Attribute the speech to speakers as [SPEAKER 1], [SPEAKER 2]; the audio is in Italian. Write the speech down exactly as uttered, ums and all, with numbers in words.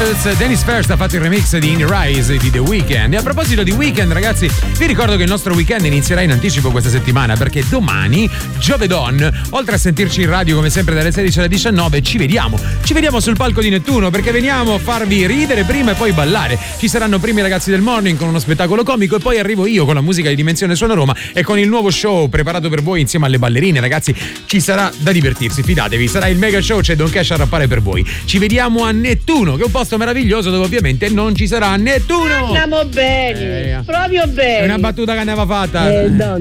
[SPEAKER 1] Dennis First ha fatto il remix di In the Rise di The Weeknd. E a proposito di weekend, ragazzi, vi ricordo che il nostro weekend inizierà in anticipo questa settimana, perché domani, giovedon, oltre a sentirci in radio come sempre dalle sedici alle diciannove, ci vediamo. Ci vediamo sul palco di Nettuno, perché veniamo a farvi ridere prima e poi ballare. Ci saranno prima i ragazzi del morning con uno spettacolo comico e poi arrivo io con la musica di Dimensione Suono Roma e con il nuovo show preparato per voi insieme alle ballerine. Ragazzi, ci sarà da divertirsi, fidatevi, sarà il mega show, c'è Don Cash a rappare per voi. Ci vediamo a Nettuno, che è un posto meraviglioso dove ovviamente non ci sarà Nettuno.
[SPEAKER 2] Andiamo bene, eh, proprio bene.
[SPEAKER 1] È una battuta che ne aveva fatta.
[SPEAKER 2] Eh, no.